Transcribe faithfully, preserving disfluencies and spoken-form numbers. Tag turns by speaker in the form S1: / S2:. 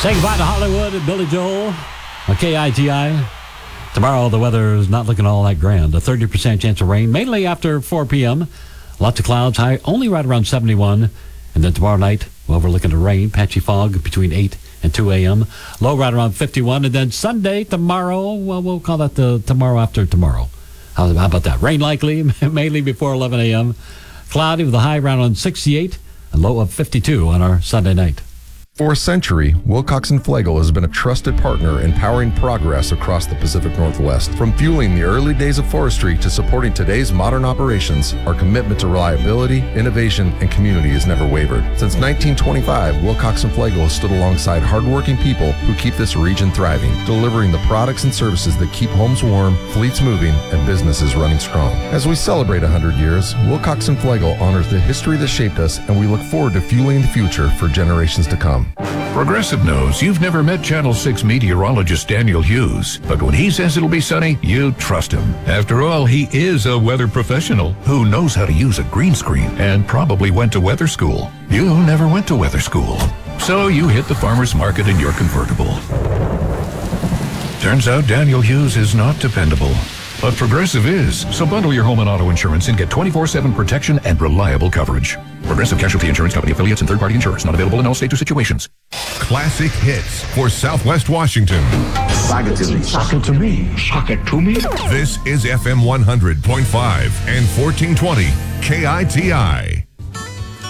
S1: Say goodbye to Hollywood and Billy Joel on K I T I. Tomorrow, the weather is not looking all that grand. A thirty percent chance of rain, mainly after four p.m. Lots of clouds, high only right around seventy-one. And then tomorrow night, well, we're looking at rain, patchy fog between eight and two a.m. Low right around fifty-one. And then Sunday, tomorrow, well, we'll call that the tomorrow after tomorrow. How, how about that? Rain likely, mainly before eleven a.m. Cloudy with a high around on sixty-eight, a low of fifty-two on our Sunday night.
S2: For a century, Wilcox and Flegel has been a trusted partner in powering progress across the Pacific Northwest. From fueling the early days of forestry to supporting today's modern operations, our commitment to reliability, innovation, and community has never wavered. Since nineteen twenty-five, Wilcox and Flegel has stood alongside hardworking people who keep this region thriving, delivering the products and services that keep homes warm, fleets moving, and businesses running strong. As we celebrate one hundred years, Wilcox and Flegel honors the history that shaped us, and we look forward to fueling the future for generations to come.
S3: Progressive knows you've never met Channel six meteorologist Daniel Hughes, but when he says it'll be sunny, you trust him. After all, he is a weather professional who knows how to use a green screen and probably went to weather school. You never went to weather school, so you hit the farmer's market in your convertible. Turns out Daniel Hughes is not dependable. But Progressive is. So bundle your home and auto insurance and get twenty-four seven protection and reliable coverage. Progressive Casualty Insurance Company affiliates and third-party insurers. Not available in all states or situations.
S4: Classic hits for Southwest Washington.
S5: Sock it to me. Sock it to me. Sock it to me.
S4: This is F M one hundred point five and fourteen twenty K I T I.